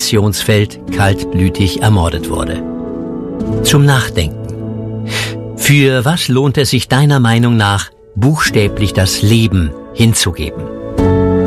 Migrationsfeld kaltblütig ermordet wurde. Zum Nachdenken. Für was lohnt es sich deiner Meinung nach, buchstäblich das Leben hinzugeben?